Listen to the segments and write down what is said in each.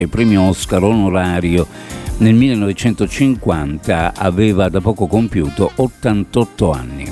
premio Oscar onorario nel 1950, aveva da poco compiuto 88 anni.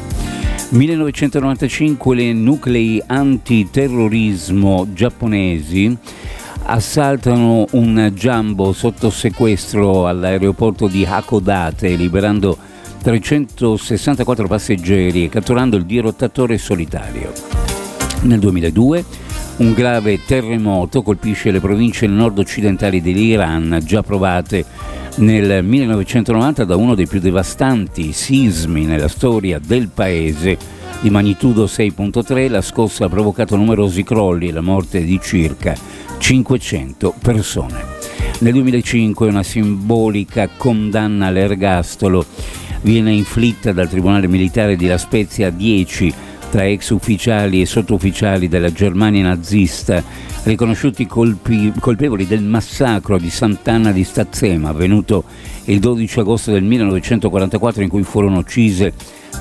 1995 le nuclei antiterrorismo giapponesi assaltano un jumbo sotto sequestro all'aeroporto di Hakodate, liberando 364 passeggeri e catturando il dirottatore solitario. Nel 2002 un grave terremoto colpisce le province nord-occidentali dell'Iran, già provate nel 1990 da uno dei più devastanti sismi nella storia del paese. Di magnitudo 6.3, la scossa ha provocato numerosi crolli e la morte di circa 500 persone. Nel 2005 una simbolica condanna all'ergastolo viene inflitta dal Tribunale Militare di La Spezia a 10 tra ex ufficiali e sottufficiali della Germania nazista, riconosciuti colpevoli del massacro di Sant'Anna di Stazzema, avvenuto il 12 agosto del 1944, in cui furono uccise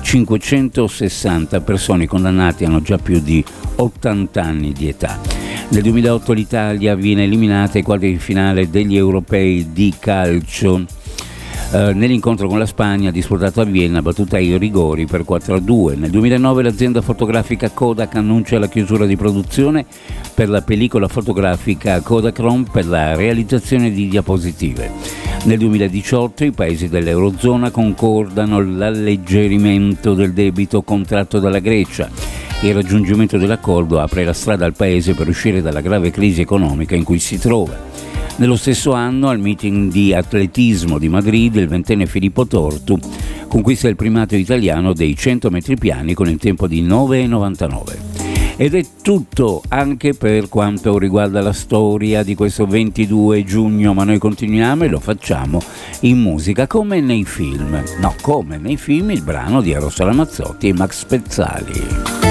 560 persone. Condannati hanno già più di 80 anni di età. Nel 2008 l'Italia viene eliminata ai quarti di finale degli europei di calcio. Nell'incontro con la Spagna disputato a Vienna, battuta ai rigori per 4-2. Nel 2009 l'azienda fotografica Kodak annuncia la chiusura di produzione per la pellicola fotografica Kodachrome per la realizzazione di diapositive. Nel 2018 i paesi dell'Eurozona concordano l'alleggerimento del debito contratto dalla Grecia. Il raggiungimento dell'accordo apre la strada al paese per uscire dalla grave crisi economica in cui si trova. Nello stesso anno, al meeting di atletismo di Madrid, il ventenne Filippo Tortu conquista il primato italiano dei 100 metri piani con il tempo di 9,99. Ed è tutto anche per quanto riguarda la storia di questo 22 giugno, ma noi continuiamo e lo facciamo in musica come nei film. No, come nei film, il brano di Eros Ramazzotti e Max Pezzali.